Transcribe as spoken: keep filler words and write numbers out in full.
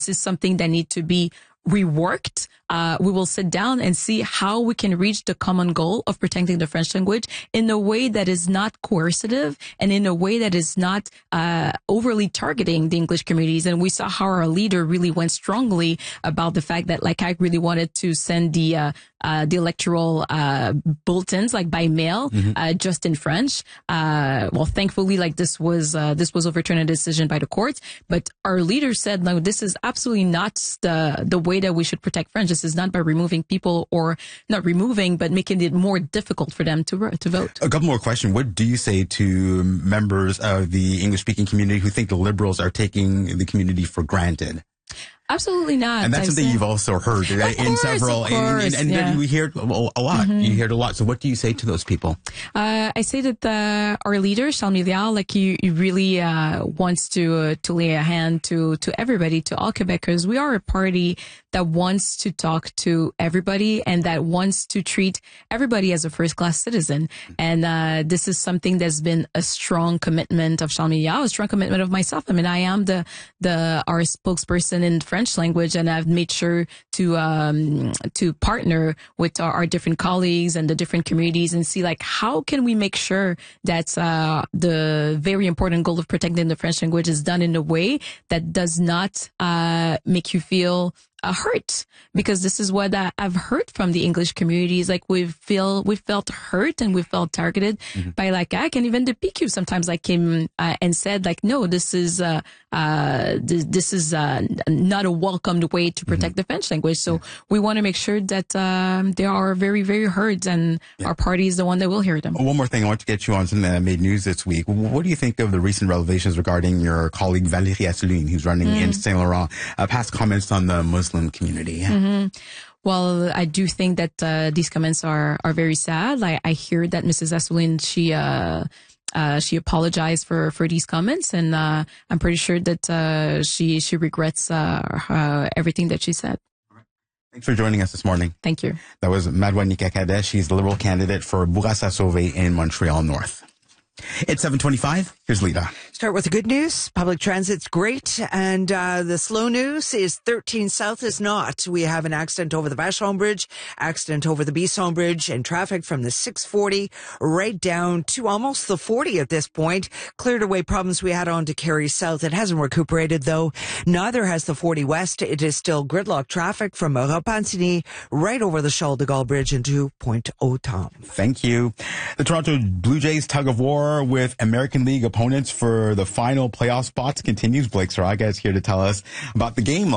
is something that needs to be reworked. Uh, we will sit down and see how we can reach the common goal of protecting the French language in a way that is not coercive and in a way that is not uh, overly targeting the English communities. And we saw how our leader really went strongly about the fact that, like, I really wanted to send the uh, uh, the electoral uh, bulletins like by mail, mm-hmm. uh, just in French. Uh, well, thankfully, like this was uh, this was overturned a decision by the courts. But our leader said, no, this is absolutely not the the way that we should protect French. This is not by removing people or not removing, but making it more difficult for them to to vote. A couple more questions. What do you say to members of the English-speaking community who think the Liberals are taking the community for granted? Absolutely not. And that's I've something said, you've also heard right, in course, several, course, and, and, and yeah. we hear it a lot. Mm-hmm. You hear it a lot. So what do you say to those people? Uh, I say that uh, our leader, Charles Milliard, like he, he really uh, wants to uh, to lay a hand to to everybody, to all Quebecers. We are a party that wants to talk to everybody and that wants to treat everybody as a first-class citizen. And uh, this is something that's been a strong commitment of Charles Milliard, a strong commitment of myself. I mean, I am the the our spokesperson in French language, and I've made sure to um to partner with our, our different colleagues and the different communities and see, like, how can we make sure that uh the very important goal of protecting the French language is done in a way that does not uh make you feel Uh, hurt, because this is what I, I've heard from the English communities. Like, we feel, we felt hurt and we felt targeted mm-hmm. by like A C, and even the P Q sometimes like came uh, and said, like, no, this is, uh, uh, this, this is, uh, not a welcomed way to protect mm-hmm. the French language. So yeah. we want to make sure that, um, they are very, very heard, and yeah. our party is the one that will hear them. One more thing. I want to get you on something that made news this week. What do you think of the recent revelations regarding your colleague Valérie Assouline, who's running mm. in Saint Laurent, uh, past comments on the Muslim community? Mm-hmm. Well, I do think that uh, these comments are are very sad. I, I hear that Missus Assouline, she uh, uh, she apologized for, for these comments, and uh, I'm pretty sure that uh, she she regrets uh, uh, everything that she said. Thanks for joining us this morning. Thank you. That was Madeline Nika-Cadet. She's the Liberal candidate for Bourassa-Sauvé in Montreal North. It's seven twenty-five. Here's Lita. Start with the good news. Public transit's great. And uh, the slow news is thirteen South is not. We have an accident over the Vachon Bridge, accident over the Bisson Bridge, and traffic from the six forty right down to almost the forty at this point. Cleared away problems we had on to Carey South. It hasn't recuperated, though. Neither has the forty West. It is still gridlock traffic from Repentigny right over the Charles de Gaulle Bridge into Pointe-aux-Trembles. Thank you. The Toronto Blue Jays tug of war with American League opponents for the final playoff spots continues. Blake Saraga is here to tell us about the game.